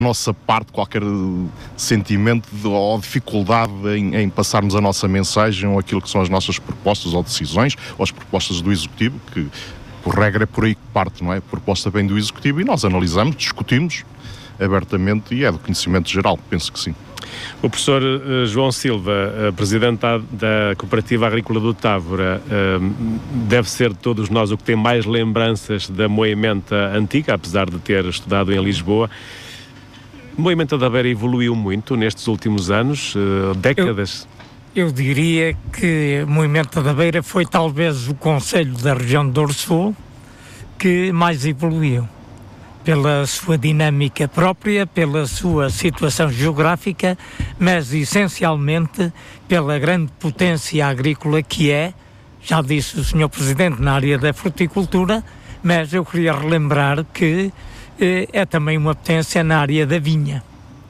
nossa parte qualquer sentimento ou dificuldade em passarmos a nossa mensagem ou aquilo que são as nossas propostas ou decisões ou as propostas do Executivo, que por regra é por aí que parte, não é? A proposta vem do Executivo e nós analisamos, discutimos abertamente e é do conhecimento geral, penso que sim. O professor João Silva, presidente da Cooperativa Agrícola do Távora, deve ser de todos nós o que tem mais lembranças da Moimenta antiga, apesar de ter estudado em Lisboa. Moimenta da Beira evoluiu muito nestes últimos anos, décadas? Eu diria que Moimenta da Beira foi talvez o concelho da região do Douro Sul que mais evoluiu, pela sua dinâmica própria, pela sua situação geográfica, mas essencialmente pela grande potência agrícola que é, já disse o Sr. Presidente, na área da fruticultura, mas eu queria relembrar que é também uma potência na área da vinha.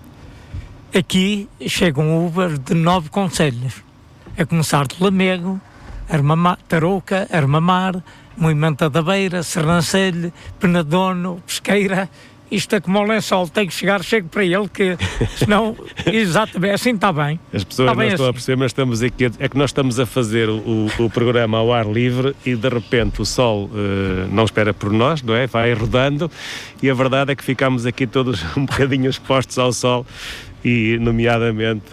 Aqui chegam uvas de 9 concelhos, a começar de Lamego, Tarouca, Armamar, Moimenta da Beira, Sernancelho, Penadono, Pesqueira. Isto é como o lençol, tem que chegar, chego para ele, que senão, exatamente, assim está bem. As pessoas não estão a perceber, mas estamos aqui, é que nós estamos a fazer o programa ao ar livre e de repente o sol não espera por nós, não é? Vai rodando e a verdade é que ficamos aqui todos um bocadinho expostos ao sol e, nomeadamente,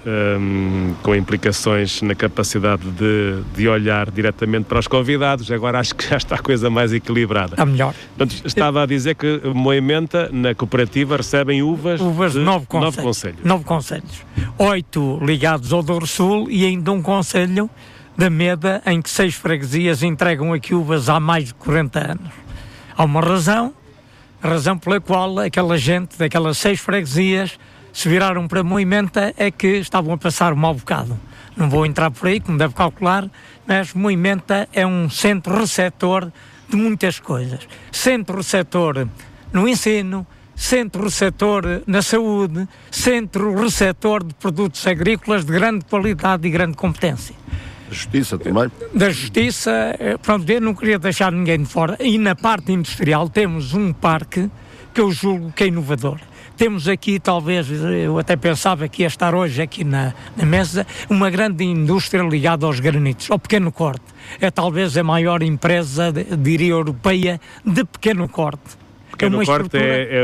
com implicações na capacidade de olhar diretamente para os convidados. Agora acho que já está a coisa mais equilibrada. Está melhor. Portanto, estava a dizer que Moimenta, na cooperativa, recebem uvas de 9 concelhos. 9 concelhos. 8 ligados ao Douro Sul e ainda um concelho da Meda, em que 6 freguesias entregam aqui uvas há mais de 40 anos. Há uma razão pela qual aquela gente daquelas 6 freguesias se viraram para Moimenta, é que estavam a passar um mau bocado. Não vou entrar por aí, como deve calcular, mas Moimenta é um centro receptor de muitas coisas. Centro receptor no ensino, centro receptor na saúde, centro receptor de produtos agrícolas de grande qualidade e grande competência. Justiça também. Da Justiça, pronto, eu não queria deixar ninguém de fora. E na parte industrial temos um parque que eu julgo que é inovador. Temos aqui, talvez, eu até pensava que ia estar hoje aqui na mesa, uma grande indústria ligada aos granitos, ao pequeno corte. É talvez a maior empresa, diria, europeia de pequeno corte. Pequeno corte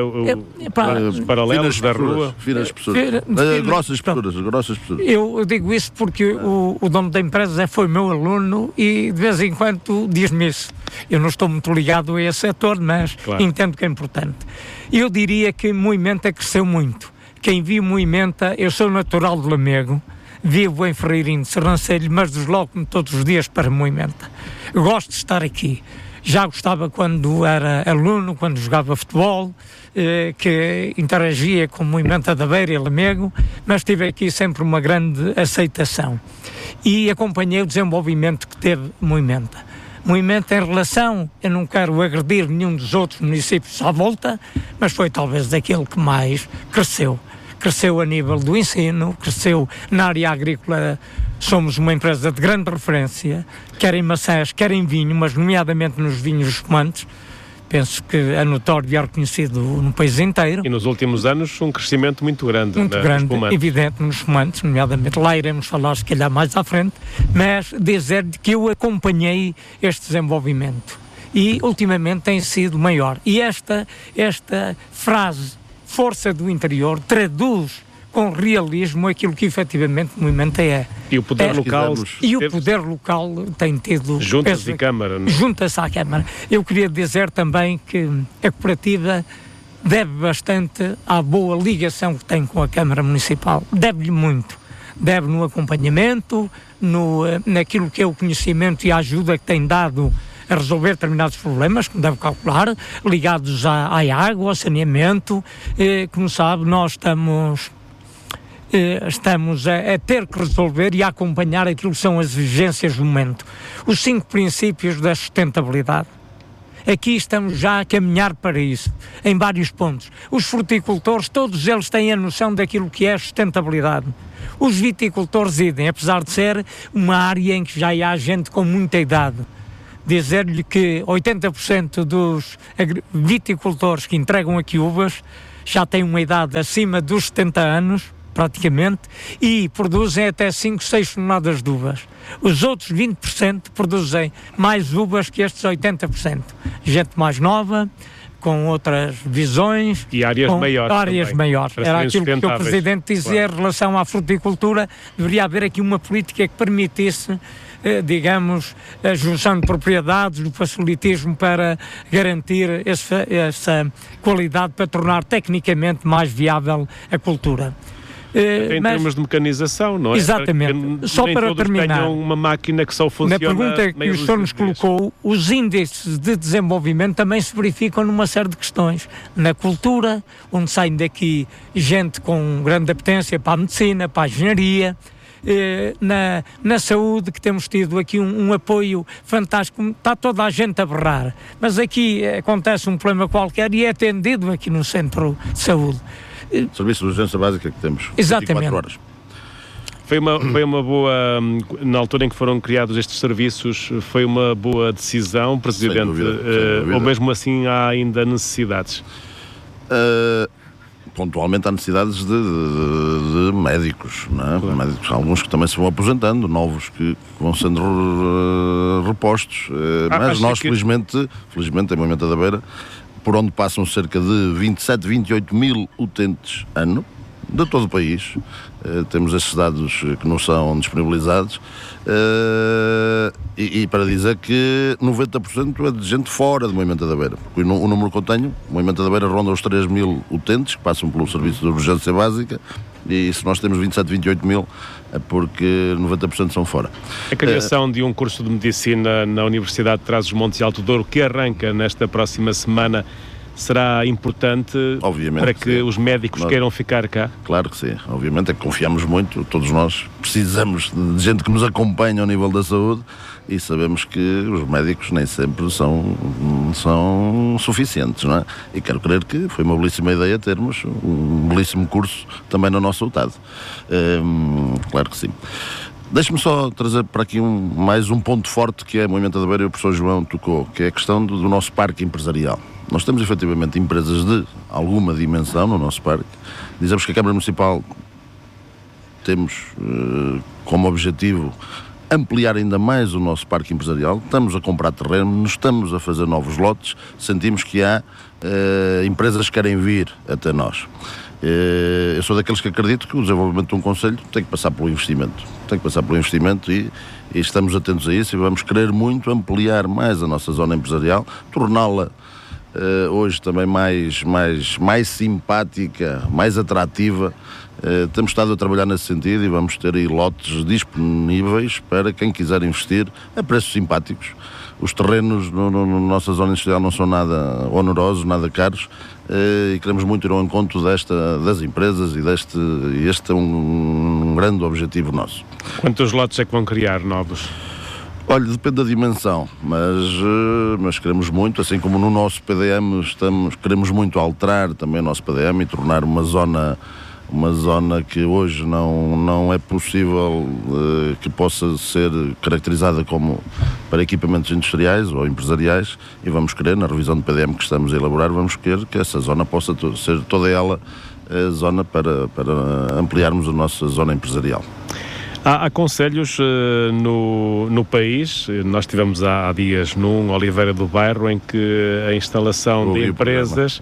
os paralelos da rua. Grossas espessuras. Eu digo isso porque o dono da empresa foi meu aluno e de vez em quando diz-me isso. Eu não estou muito ligado a esse setor, mas claro, entendo que é importante. Eu diria que Moimenta cresceu muito. Quem viu Moimenta, eu sou natural de Lamego, vivo em Ferreirinho de Sernancelho, mas desloco-me todos os dias para Moimenta. Eu gosto de estar aqui. Já gostava quando era aluno, quando jogava futebol, que interagia com Moimenta da Beira e Lamego, mas tive aqui sempre uma grande aceitação. E acompanhei o desenvolvimento que teve Moimenta. Moimenta em relação, eu não quero agredir nenhum dos outros municípios à volta, mas foi talvez daquele que mais cresceu. Cresceu a nível do ensino, cresceu na área agrícola. Somos uma empresa de grande referência, quer em maçãs, quer em vinho, mas nomeadamente nos vinhos espumantes. Penso que é notório e é reconhecido no país inteiro. E nos últimos anos um crescimento muito grande. Muito grande, evidente, nos espumantes, nomeadamente. Lá iremos falar, se calhar, mais à frente, mas dizer-lhe que eu acompanhei este desenvolvimento e ultimamente tem sido maior. E esta frase, força do interior, traduz com realismo aquilo que efetivamente Moimenta é. E o poder local... E o poder local tem tido... Juntas e Câmara. Junta-se à Câmara. Eu queria dizer também que a cooperativa deve bastante à boa ligação que tem com a Câmara Municipal. Deve-lhe muito. Deve no acompanhamento, naquilo que é o conhecimento e a ajuda que tem dado a resolver determinados problemas, como deve calcular, ligados à água, ao saneamento. Como sabe, nós estamos a ter que resolver e a acompanhar aquilo que são as exigências do momento. Os 5 princípios da sustentabilidade. Aqui estamos já a caminhar para isso, em vários pontos. Os fruticultores, todos eles têm a noção daquilo que é sustentabilidade. Os viticultores idem, apesar de ser uma área em que já há gente com muita idade. Dizer-lhe que 80% dos viticultores que entregam aqui uvas já têm uma idade acima dos 70 anos, praticamente, e produzem até 5, 6 toneladas de uvas. Os outros 20% produzem mais uvas que estes 80%. Gente mais nova, com outras visões. E áreas maiores. Áreas maiores. Era aquilo que o Presidente dizia, claro, em relação à fruticultura. Deveria haver aqui uma política que permitisse, digamos, a junção de propriedades, o facilitismo para garantir essa qualidade, para tornar tecnicamente mais viável a cultura. Em termos de mecanização, não é? Exatamente. Só para terminar, tenham uma máquina que só funciona. Na pergunta que o senhor nos colocou, os índices de desenvolvimento também se verificam numa série de questões. Na cultura, onde saem daqui gente com grande apetência para a medicina, para a engenharia, na saúde, que temos tido aqui um apoio fantástico. Está toda a gente a berrar, mas aqui acontece um problema qualquer e é atendido aqui no centro de saúde. Serviço de urgência básica que temos 24 Exatamente. horas. Foi uma boa, na altura em que foram criados estes serviços, foi uma boa decisão, Presidente, sem dúvida. Ou mesmo assim há ainda necessidades? Pontualmente há necessidades de médicos, não é? Claro. Médicos, alguns que também se vão aposentando, novos que vão sendo repostos, mas nós felizmente em Moimenta da Beira, por onde passam cerca de 27, 28 mil utentes ano, de todo o país. Temos esses dados que nos são disponibilizados, e para dizer que 90% é de gente fora de Moimenta da Beira. Porque o número que eu tenho, Moimenta da Beira ronda os 3 mil utentes que passam pelo serviço de urgência básica, e se nós temos 27, 28 mil, é porque 90% são fora. A criação de um curso de Medicina na Universidade de Trás-os-Montes e Alto Douro, que arranca nesta próxima semana, será importante, obviamente, para que os médicos queiram ficar cá? Claro que sim, obviamente, é que confiamos muito, todos nós precisamos de gente que nos acompanhe ao nível da saúde, e sabemos que os médicos nem sempre são suficientes, não é? E quero crer que foi uma belíssima ideia termos um belíssimo curso também na nossa UTAD. Claro que sim. Deixe-me só trazer para aqui mais um ponto forte que é a Moimenta da Beira, e o professor João tocou, que é a questão do nosso parque empresarial. Nós temos efetivamente empresas de alguma dimensão no nosso parque. Dizemos que a Câmara Municipal temos como objetivo ampliar ainda mais o nosso parque empresarial. Estamos a comprar terreno, estamos a fazer novos lotes, sentimos que há empresas que querem vir até nós. Eu sou daqueles que acredito que o desenvolvimento de um concelho tem que passar pelo investimento. Tem que passar pelo investimento e estamos atentos a isso, e vamos querer muito ampliar mais a nossa zona empresarial, torná-la hoje também mais simpática, mais atrativa. Temos estado a trabalhar nesse sentido e vamos ter aí lotes disponíveis para quem quiser investir a preços simpáticos. Os terrenos na nossa zona industrial não são nada onerosos, nada caros, e queremos muito ir ao encontro das empresas, e este é um grande objetivo nosso. Quantos lotes é que vão criar novos? Olha, depende da dimensão, mas queremos muito, assim como no nosso PDM queremos muito alterar também o nosso PDM e tornar uma zona que hoje não é possível que possa ser caracterizada como para equipamentos industriais ou empresariais, e vamos querer, na revisão do PDM que estamos a elaborar, vamos querer que essa zona possa ser toda ela a zona para ampliarmos a nossa zona empresarial. Há concelhos no país. Nós tivemos há dias num Oliveira do Bairro em que a instalação de empresas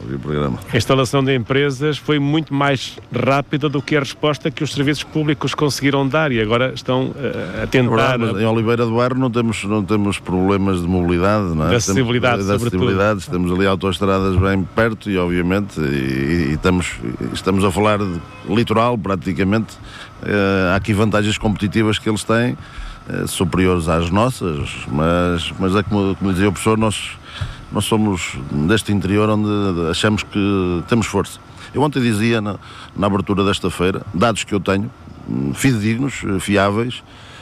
foi muito mais rápida do que a resposta que os serviços públicos conseguiram dar, e agora estão a tentar... Em Oliveira do Bairro não temos problemas de mobilidade, não é? De acessibilidade, sobretudo. Temos ali autoestradas bem perto e, obviamente, estamos a falar de litoral praticamente. Há aqui vantagens competitivas que eles têm, superiores às nossas, mas é como dizia o professor, nós somos deste interior onde achamos que temos força. Eu ontem dizia na abertura desta feira, dados que eu tenho, fidedignos, fiáveis,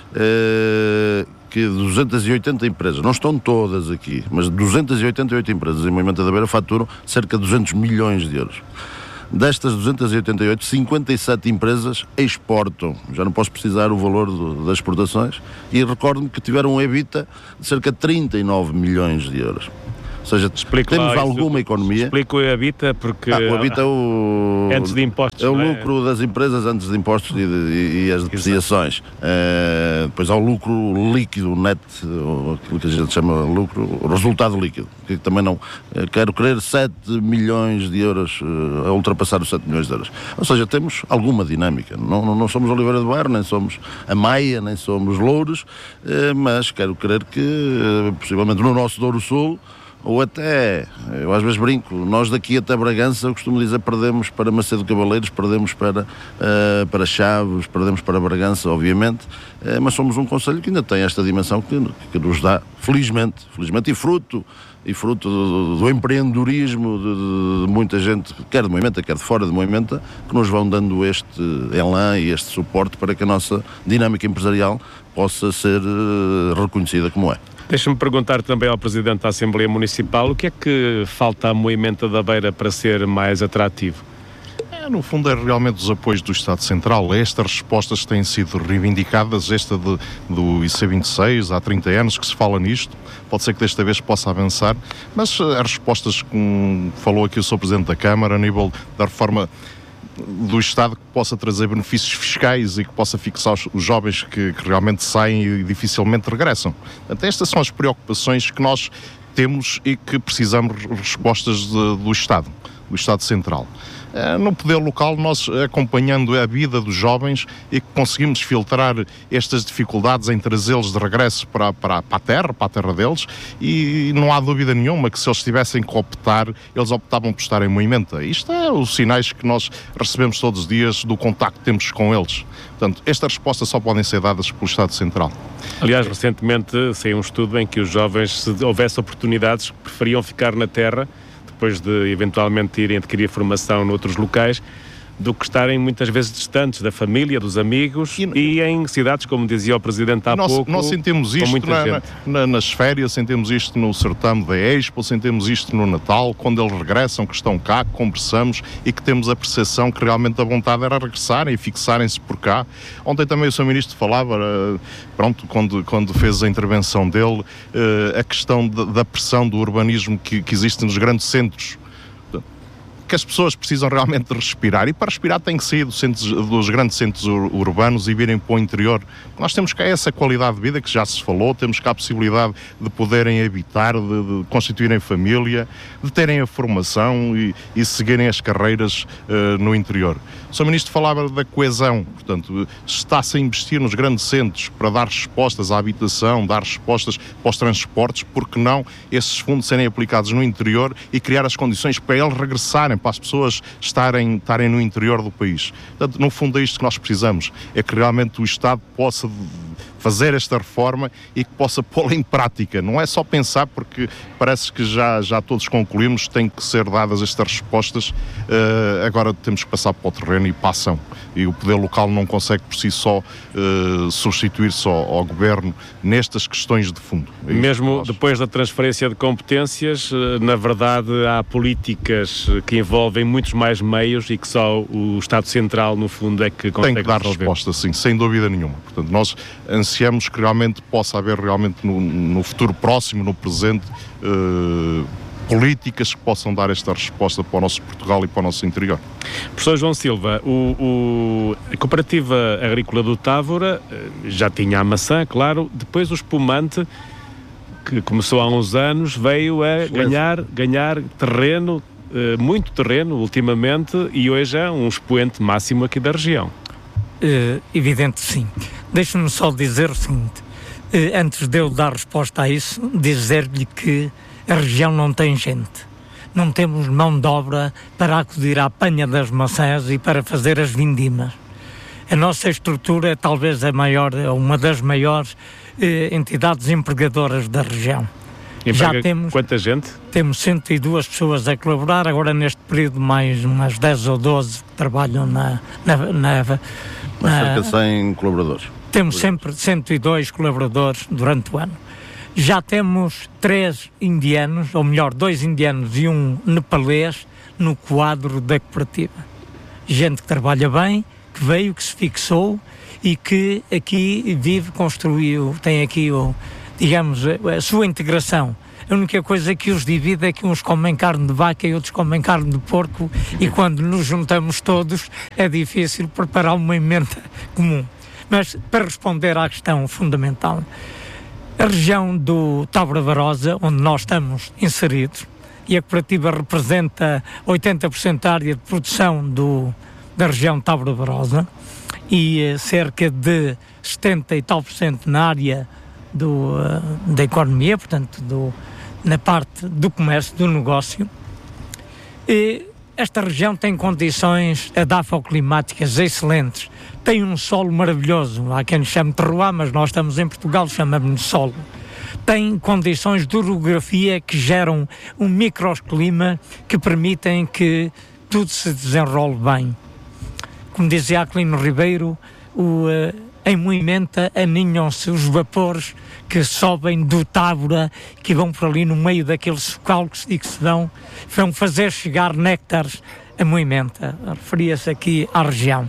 que 280 empresas, não estão todas aqui, mas 288 empresas em Moimenta da Beira faturam cerca de 200 milhões de euros. Destas 288, 57 empresas exportam. Já não posso precisar o valor das exportações. E recordo-me que tiveram um EBITDA de cerca de 39 milhões de euros. Ou seja, temos alguma economia. Explico o Habita, porque o Habita é o... antes de impostos. É o lucro das empresas antes de impostos e as depreciações. Depois há o lucro líquido, net, aquilo que a gente chama lucro, o resultado líquido, que também não... Quero crer 7 milhões de euros, a ultrapassar os 7 milhões de euros. Ou seja, temos alguma dinâmica. Não somos Oliveira do Bairro, nem somos a Maia, nem somos Louros, mas quero crer que, possivelmente no nosso Douro Sul, ou até, eu às vezes brinco, nós daqui até Bragança, eu costumo dizer, perdemos para Macedo Cavaleiros, perdemos para Chaves, perdemos para Bragança, obviamente, mas somos um concelho que ainda tem esta dimensão que nos dá, felizmente, e fruto do empreendedorismo de muita gente, quer de Moimenta, quer de fora de Moimenta, que nos vão dando este elan e este suporte para que a nossa dinâmica empresarial possa ser reconhecida como é. Deixa-me perguntar também ao Presidente da Assembleia Municipal o que é que falta à Moimenta da Beira para ser mais atrativo? No fundo é realmente os apoios do Estado Central. Estas respostas têm sido reivindicadas, esta do IC26, há 30 anos que se fala nisto, pode ser que desta vez possa avançar, mas as respostas, como falou aqui o Sr. Presidente da Câmara, a nível da reforma do Estado, que possa trazer benefícios fiscais e que possa fixar os jovens que realmente saem e dificilmente regressam. Portanto, estas são as preocupações que nós temos e que precisamos de respostas do Estado Central. No poder local, nós acompanhando a vida dos jovens e que conseguimos filtrar estas dificuldades em trazê-los de regresso para a terra deles, e não há dúvida nenhuma que se eles tivessem que optar, eles optavam por estar em Moimenta. Isto é os sinais que nós recebemos todos os dias do contacto que temos com eles. Portanto, estas respostas só podem ser dadas pelo Estado Central. Aliás, recentemente saiu um estudo em que os jovens, se houvesse oportunidades, preferiam ficar na terra depois de eventualmente irem adquirir formação noutros locais, do que estarem muitas vezes distantes da família, dos amigos e em cidades, como dizia o Presidente há pouco. Nós sentimos isto nas férias, sentimos isto no certame da Expo, sentimos isto no Natal, quando eles regressam, que estão cá, que conversamos e que temos a percepção que realmente a vontade era regressarem e fixarem-se por cá. Ontem também o Sr. Ministro falava, quando fez a intervenção dele, a questão da pressão do urbanismo que existe nos grandes centros, que as pessoas precisam realmente de respirar, e para respirar têm que sair dos grandes centros urbanos e virem para o interior. Nós temos cá essa qualidade de vida que já se falou, temos cá a possibilidade de poderem habitar, de constituírem família, de terem a formação e seguirem as carreiras no interior. O Sr. Ministro falava da coesão, portanto, está-se a investir nos grandes centros para dar respostas à habitação, dar respostas para os transportes, porque não esses fundos serem aplicados no interior e criar as condições para eles regressarem, para as pessoas estarem no interior do país. Portanto, no fundo é isto que nós precisamos, é que realmente o Estado possa fazer esta reforma e que possa pô-la em prática. Não é só pensar, porque parece que já todos concluímos, têm que ser dadas estas respostas, agora temos que passar para o terreno e para a ação. E o poder local não consegue por si só substituir-se ao governo nestas questões de fundo. Mesmo depois da transferência de competências, na verdade há políticas que envolvem muitos mais meios e que só o Estado Central, no fundo, é que consegue tem que dar resolver. Resposta, sim, sem dúvida nenhuma. Portanto, nós ansiamos que realmente possa haver realmente no futuro próximo, no presente, políticas que possam dar esta resposta para o nosso Portugal e para o nosso interior. Professor João Silva, a Cooperativa Agrícola do Távora já tinha a maçã, claro, depois o espumante, que começou há uns anos, veio a ganhar terreno, muito terreno ultimamente, e hoje é um expoente máximo aqui da região. Evidente, sim. Deixe-me só dizer o seguinte, antes de eu dar resposta a isso, dizer-lhe que a região não tem gente. Não temos mão de obra para acudir à apanha das maçãs e para fazer as vindimas. A nossa estrutura é talvez uma das maiores entidades empregadoras da região. Já temos... Quanta gente? Temos 102 pessoas a colaborar, agora neste período mais umas 10 ou 12 que trabalham cerca de 100 colaboradores. Temos sempre 102 colaboradores durante o ano. Já temos 3 indianos, ou melhor, 2 indianos e um nepalês no quadro da cooperativa. Gente que trabalha bem, que veio, que se fixou e que aqui vive, construiu, tem aqui, digamos, a sua integração A única coisa que os divide é que uns comem carne de vaca e outros comem carne de porco, e quando nos juntamos todos é difícil preparar uma emenda comum. Mas para responder à questão fundamental, a região do Tábora-Barosa, onde nós estamos inseridos, e a cooperativa representa 80% da área de produção da região Tábora-Barosa e cerca de 70 e tal % na área da economia, portanto na parte do comércio, do negócio. E esta região tem condições edafoclimáticas excelentes, tem um solo maravilhoso, há quem chame de terroir, mas nós estamos em Portugal, chamamos de solo. Tem condições de orografia que geram um microclima que permitem que tudo se desenrole bem. Como dizia Aquilino Ribeiro, em Moimenta aninham-se os vapores que sobem do Tábora, que vão por ali no meio daqueles socalcos e que vão fazer chegar néctares a Moimenta. Referia-se aqui à região.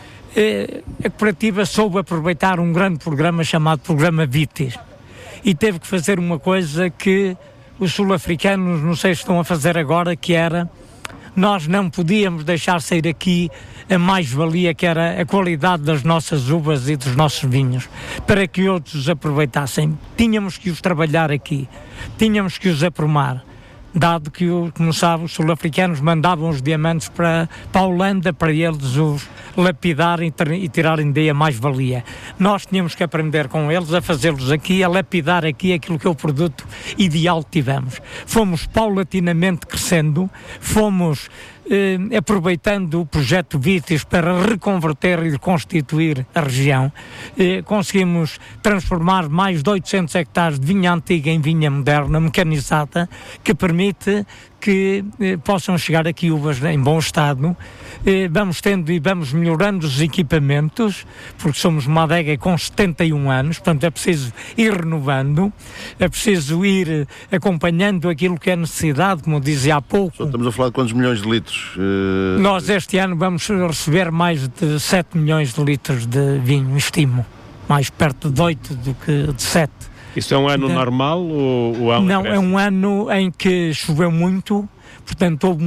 A cooperativa soube aproveitar um grande programa chamado Programa Vitis e teve que fazer uma coisa que os sul-africanos não sei se estão a fazer agora, que era: nós não podíamos deixar sair aqui a mais-valia, que era a qualidade das nossas uvas e dos nossos vinhos, para que outros os aproveitassem. Tínhamos que os trabalhar aqui, tínhamos que os aprumar, dado que, como sabe, os sul-africanos mandavam os diamantes para a Holanda para eles os lapidar e tirarem daí a mais-valia. Nós tínhamos que aprender com eles a fazê-los aqui, a lapidar aqui aquilo que é o produto ideal que tivemos. Fomos paulatinamente crescendo, fomos aproveitando o projeto Vitis para reconverter e reconstituir a região. Conseguimos transformar mais de 800 hectares de vinha antiga em vinha moderna, mecanizada, que permite que possam chegar aqui uvas em bom estado. Vamos tendo e vamos melhorando os equipamentos, porque somos uma adega com 71 anos, portanto é preciso ir renovando, é preciso ir acompanhando aquilo que é necessidade, como dizia há pouco. Só estamos a falar de quantos milhões de litros? Nós este ano vamos receber mais de 7 milhões de litros de vinho, estimo, mais perto de 8 do que de 7. Isso é um ano normal ou há Não, é um ano em que choveu muito, portanto houve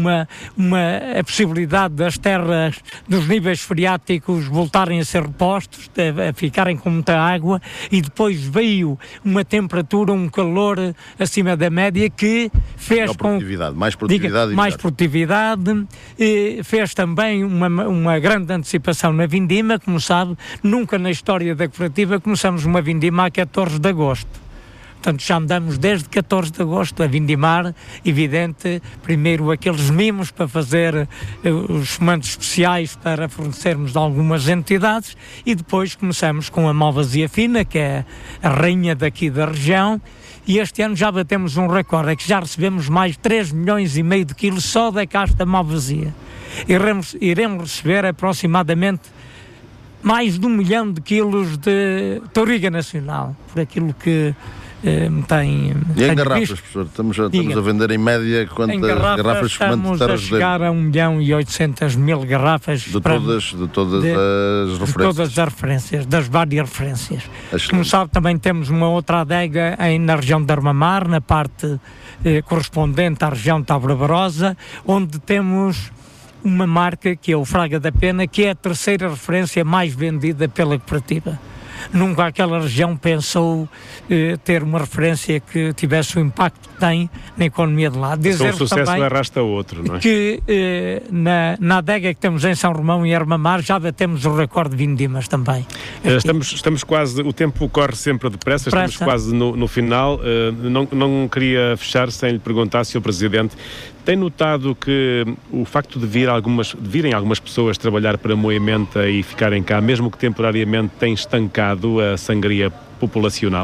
a possibilidade das terras, dos níveis freáticos voltarem a ser repostos, a ficarem com muita água, e depois veio uma temperatura, um calor acima da média que fez mais produtividade, fez também uma grande antecipação na vindima. Como sabe, nunca na história da cooperativa começamos uma vindima a 14 de agosto. Portanto, já andamos desde 14 de agosto a vindimar, evidente, primeiro aqueles mimos para fazer os fumantes especiais para fornecermos a algumas entidades, e depois começamos com a Malvasia Fina, que é a rainha daqui da região, e este ano já batemos um recorde, é que já recebemos mais de 3,5 milhões de quilos só da casta Malvasia. Iremos receber aproximadamente mais de 1 milhão de quilos de Touriga Nacional, por aquilo que tem. E em garrafas, professor? Estamos a vender em média quantas garrafas de fumante estamos a chegar a 1.800.000 garrafas de todas as referências. Das várias referências. Como sabe, também temos uma outra adega na região de Armamar, na parte correspondente à região de Tábora-Barosa, onde temos uma marca que é o Fraga da Pena, que é a terceira referência mais vendida pela cooperativa. Nunca aquela região pensou ter uma referência que tivesse o impacto que tem na economia de lá. Dizer um sucesso arrasta outro, não é? Que na adega que temos em São Romão e Armamar já batemos o recorde de vindimas também. Estamos quase, o tempo corre sempre depressa, estamos quase no final. Não queria fechar sem lhe perguntar, Sr. Presidente, tem notado que o facto de virem algumas pessoas trabalhar para Moimenta e ficarem cá, mesmo que temporariamente, tem estancado a sangria populacional?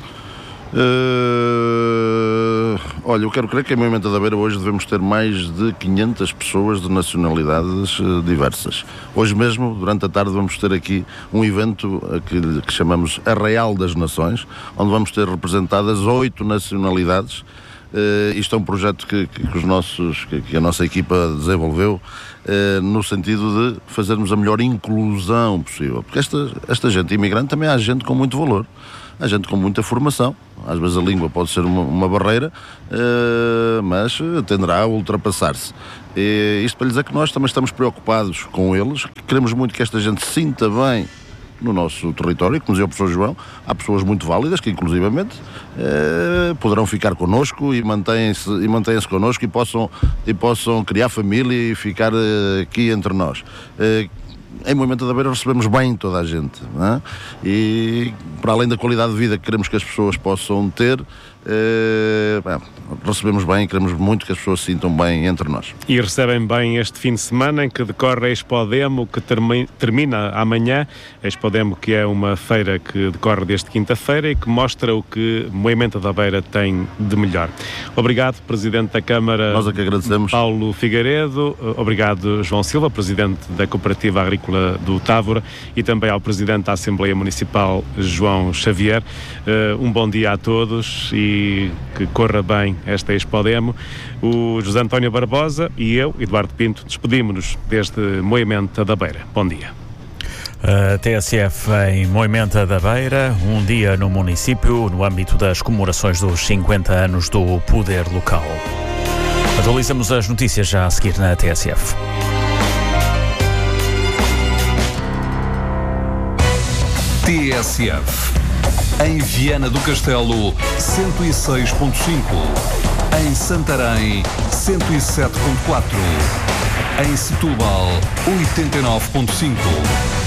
Olha, eu quero crer que em Moimenta da Beira hoje devemos ter mais de 500 pessoas de nacionalidades diversas. Hoje mesmo, durante a tarde, vamos ter aqui um evento que chamamos Arraial das Nações, onde vamos ter representadas 8 nacionalidades. Isto é um projeto que a nossa equipa desenvolveu no sentido de fazermos a melhor inclusão possível, porque esta gente imigrante também é gente com muito valor. há gente com muita formação. Às vezes a língua pode ser uma barreira, mas tenderá a ultrapassar-se. Isto para lhe dizer que nós também estamos preocupados com eles, queremos muito que esta gente se sinta bem no nosso território. Como dizia o professor João, há pessoas muito válidas que inclusivamente poderão ficar connosco e mantêm-se connosco e possam criar família e ficar aqui entre nós. Em Moimenta da Beira recebemos bem toda a gente, não é? E para além da qualidade de vida que queremos que as pessoas possam ter, recebemos bem e queremos muito que as pessoas se sintam bem entre nós. E recebem bem este fim de semana em que decorre a Expodemo, que termina amanhã. A Expodemo, que é uma feira que decorre desde quinta-feira e que mostra o que Moimenta da Beira tem de melhor. Obrigado, Presidente da Câmara. Nós é que agradecemos. Paulo Figueiredo. Obrigado, João Silva, Presidente da Cooperativa Agrícola do Távora, e também ao Presidente da Assembleia Municipal, João Xavier. Um bom dia a todos e que corra bem esta Expodemo. O José António Barbosa e eu, Eduardo Pinto, despedimos-nos desde Moimenta da Beira. Bom dia. TSF em Moimenta da Beira, um dia no município, no âmbito das comemorações dos 50 anos do poder local. Atualizamos as notícias já a seguir na TSF. TSF. Em Viana do Castelo, 106.5. Em Santarém, 107.4. Em Setúbal, 89.5.